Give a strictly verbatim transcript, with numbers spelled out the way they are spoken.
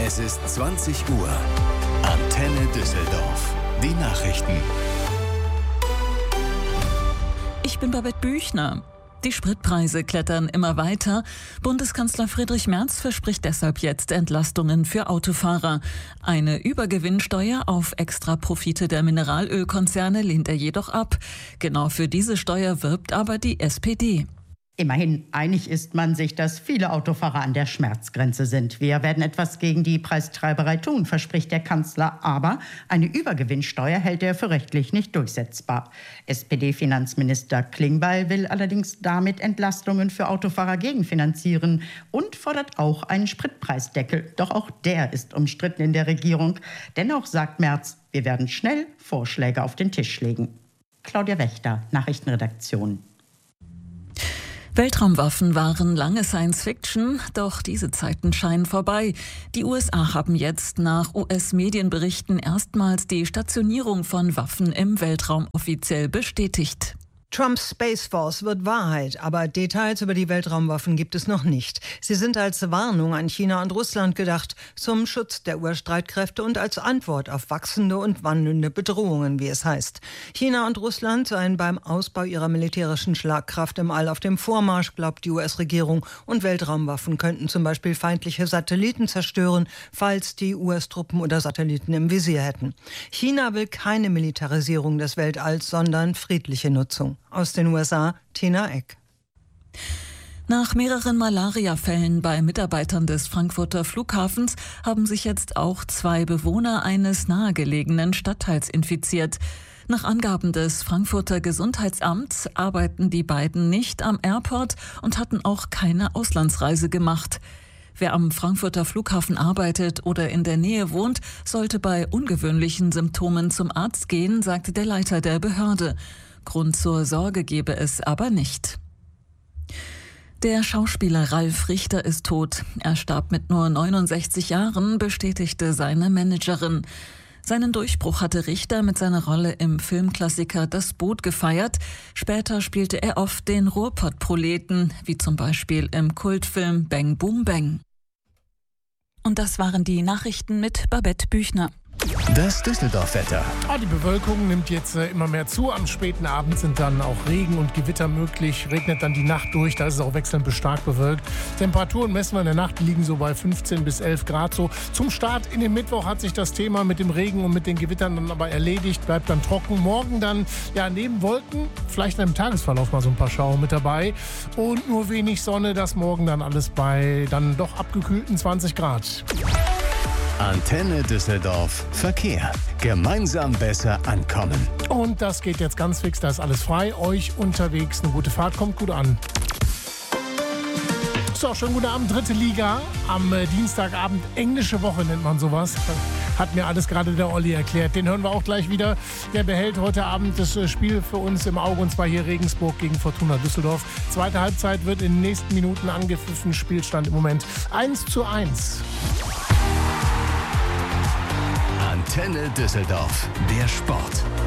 Es ist zwanzig Uhr. Antenne Düsseldorf. Die Nachrichten. Ich bin Babette Büchner. Die Spritpreise klettern immer weiter. Bundeskanzler Friedrich Merz verspricht deshalb jetzt Entlastungen für Autofahrer. Eine Übergewinnsteuer auf Extraprofite der Mineralölkonzerne lehnt er jedoch ab. Genau für diese Steuer wirbt aber die S P D. Immerhin einig ist man sich, dass viele Autofahrer an der Schmerzgrenze sind. Wir werden etwas gegen die Preistreiberei tun, verspricht der Kanzler. Aber eine Übergewinnsteuer hält er für rechtlich nicht durchsetzbar. S P D-Finanzminister Klingbeil will allerdings damit Entlastungen für Autofahrer gegenfinanzieren und fordert auch einen Spritpreisdeckel. Doch auch der ist umstritten in der Regierung. Dennoch sagt Merz, wir werden schnell Vorschläge auf den Tisch legen. Claudia Wächter, Nachrichtenredaktion. Weltraumwaffen waren lange Science-Fiction, doch diese Zeiten scheinen vorbei. Die U S A haben jetzt nach U S-Medienberichten erstmals die Stationierung von Waffen im Weltraum offiziell bestätigt. Trumps Space Force wird Wahrheit, aber Details über die Weltraumwaffen gibt es noch nicht. Sie sind als Warnung an China und Russland gedacht, zum Schutz der Urstreitkräfte und als Antwort auf wachsende und wandelnde Bedrohungen, wie es heißt. China und Russland seien beim Ausbau ihrer militärischen Schlagkraft im All auf dem Vormarsch, glaubt die U S-Regierung, und Weltraumwaffen könnten zum Beispiel feindliche Satelliten zerstören, falls die U S-Truppen oder Satelliten im Visier hätten. China will keine Militarisierung des Weltalls, sondern friedliche Nutzung. Aus den U S A, Tina Eck. Nach mehreren Malaria-Fällen bei Mitarbeitern des Frankfurter Flughafens haben sich jetzt auch zwei Bewohner eines nahegelegenen Stadtteils infiziert. Nach Angaben des Frankfurter Gesundheitsamts arbeiten die beiden nicht am Airport und hatten auch keine Auslandsreise gemacht. Wer am Frankfurter Flughafen arbeitet oder in der Nähe wohnt, sollte bei ungewöhnlichen Symptomen zum Arzt gehen, sagte der Leiter der Behörde. Grund zur Sorge gebe es aber nicht. Der Schauspieler Ralf Richter ist tot. Er starb mit nur neunundsechzig Jahren, bestätigte seine Managerin. Seinen Durchbruch hatte Richter mit seiner Rolle im Filmklassiker Das Boot gefeiert. Später spielte er oft den Ruhrpott-Proleten, wie zum Beispiel im Kultfilm Bang Boom Bang. Und das waren die Nachrichten mit Babette Büchner. Das Düsseldorf-Wetter. Ah, die Bewölkung nimmt jetzt äh, immer mehr zu. Am späten Abend sind dann auch Regen und Gewitter möglich. Regnet dann die Nacht durch, da ist es auch wechselnd bis stark bewölkt. Temperaturen messen wir in der Nacht, die liegen so bei fünfzehn bis elf Grad. So. Zum Start in den Mittwoch hat sich das Thema mit dem Regen und mit den Gewittern dann aber erledigt, bleibt dann trocken. Morgen dann, ja, neben Wolken, vielleicht im Tagesverlauf mal so ein paar Schauer mit dabei. Und nur wenig Sonne, das morgen dann alles bei dann doch abgekühlten zwanzig Grad. Antenne Düsseldorf. Verkehr. Gemeinsam besser ankommen. Und das geht jetzt ganz fix, da ist alles frei. Euch unterwegs eine gute Fahrt, kommt gut an. So, schönen guten Abend, dritte Liga. Am äh, Dienstagabend, englische Woche nennt man sowas. Hat mir alles gerade der Olli erklärt. Den hören wir auch gleich wieder. Der behält heute Abend das äh, Spiel für uns im Auge, und zwar hier Regensburg gegen Fortuna Düsseldorf. Zweite Halbzeit wird in den nächsten Minuten angepfiffen. Spielstand im Moment eins zu eins. Antenne Düsseldorf. Der Sport.